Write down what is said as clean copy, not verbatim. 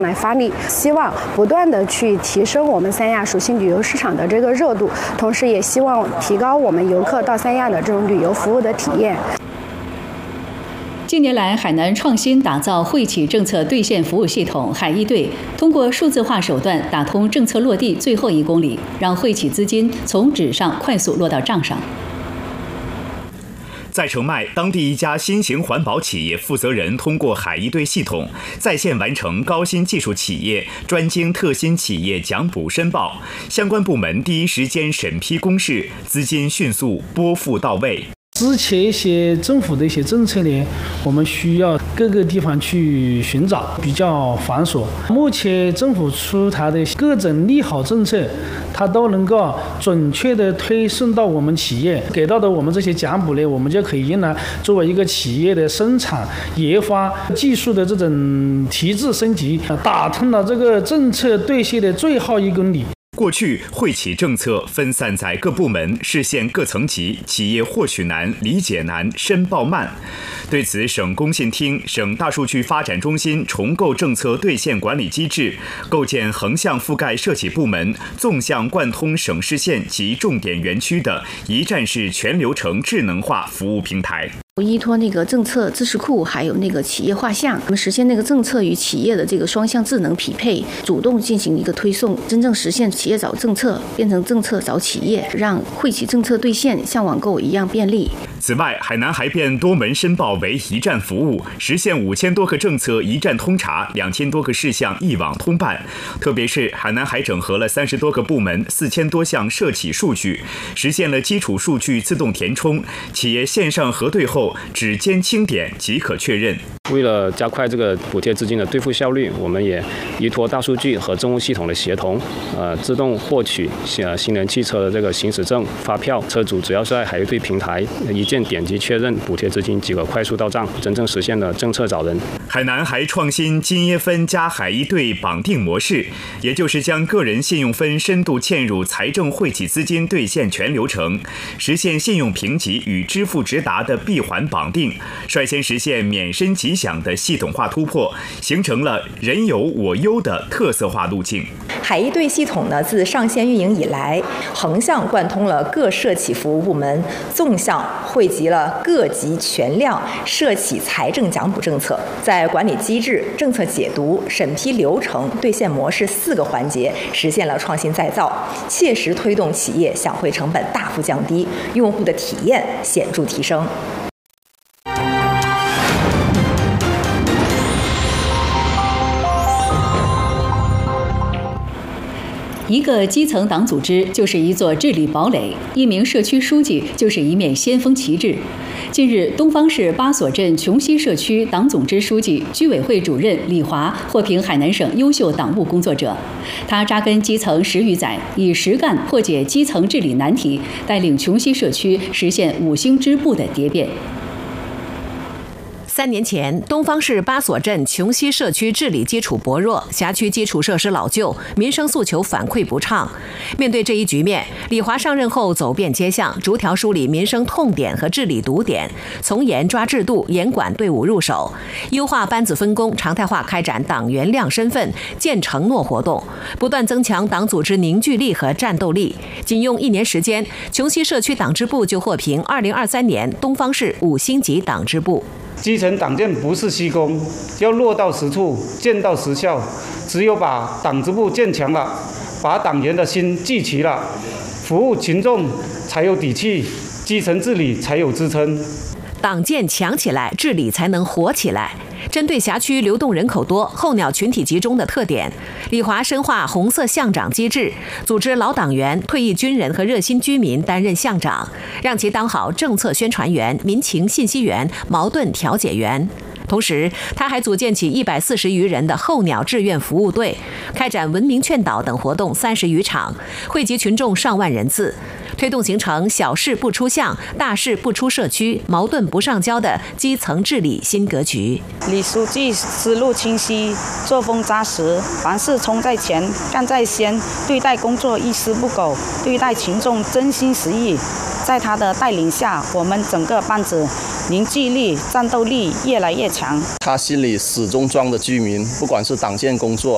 来发力，希望不断的去提升我们三亚属性旅游市场的这个热度，同时也希望提高我们游客到三亚的这种旅游服务的体验。 近年来，海南创新打造惠企政策兑现服务系统海一兑，通过数字化手段打通政策落地最后1公里，让惠企资金从纸上快速落到账上。 在澄迈，当地一家新型环保企业负责人通过海一兑系统，在线完成高新技术企业专精特新企业奖补申报，相关部门第一时间审批公示，资金迅速拨付到位。 之前一些政府的一些政策呢，我们需要各个地方去寻找，比较繁琐。目前政府出台的各种利好政策，它都能够准确的推送到我们企业，给到的我们这些奖补呢，我们就可以用来作为一个企业的生产、研发、技术的这种提质升级，打通了这个政策兑现的最后1公里。 过去，惠企政策分散在各部门，视线各层级，企业获取难、理解难、申报慢。对此，省工信厅、省大数据发展中心重构政策兑现管理机制，构建横向覆盖涉企部门、纵向贯通省市县及重点园区的一站式全流程智能化服务平台。 依托那个政策知识库，还有那个企业画像，我们实现那个政策与企业的这个双向智能匹配，主动进行一个推送，真正实现企业找政策变成政策找企业，让惠企政策兑现像网购一样便利。 此外，海南还变多门申报为一站服务，实现5000多个政策一站通查，2000多个事项一网通办。特别是海南还整合了30多个部门、4000多项涉企数据，实现了基础数据自动填充，企业线上核对后指尖清点即可确认。 为了加快这个补贴资金的兑付效率，我们也依托大数据和政务系统的协同，自动获取新能汽车的这个行驶证、发票。车主只要是在海一兑平台一键点击确认，补贴资金即可快速到账，真正实现了政策找人。 海南还创新金椰分加海一兑绑定模式，也就是将个人信用分深度嵌入财政惠企资金兑现全流程，实现信用评级与支付直达的闭环绑定，率先实现免申即享的系统化突破，形成了人有我优的特色化路径。 海一兑系统呢，自上线运营以来，横向贯通了各涉企服务部门，纵向汇集了各级全量涉企财政奖补政策，在管理机制、政策解读、审批流程、兑现模式4个环节实现了创新再造，切实推动企业享汇成本大幅降低，用户的体验显著提升。 一个基层党组织就是一座治理堡垒，一名社区书记就是一面先锋旗帜。近日，东方市巴索镇琼西社区党总支书记、居委会主任李华获评海南省优秀党务工作者。他扎根基层10余载，以实干破解基层治理难题，带领琼西社区实现5星支部的蝶变。 3年前，东方市巴索镇琼西社区治理基础薄弱，辖区基础设施老旧，民生诉求反馈不畅。面对这一局面，李华上任后走遍街巷，逐条梳理民生痛点和治理堵点，从严抓制度，严管队伍入手，优化班子分工，常态化开展党员亮身份、见承诺活动，不断增强党组织凝聚力和战斗力。仅用1年时间，琼西社区党支部就获评2023年东方市5星级党支部。 基层党建不是虚功，要落到实处，见到实效。只有把党支部建强了，把党员的心聚齐了，服务群众才有底气，基层治理才有支撑。 党建强起来，治理才能活起来。针对辖区流动人口多、候鸟群体集中的特点，李华深化红色巷长机制，组织老党员、退役军人和热心居民担任巷长，让其当好政策宣传员、民情信息员、矛盾调解员。同时，他还组建起140余人的候鸟志愿服务队，开展文明劝导等活动30余场，汇集群众上万人次，推动形成小事不出巷、大事不出社区、矛盾不上交的基层治理新格局。 李书记思路清晰，作风扎实，凡事冲在前，干在先，对待工作一丝不苟，对待群众真心实意。在他的带领下，我们整个班子凝聚力、战斗力越来越强。 他心里始终装着居民，不管是党建工作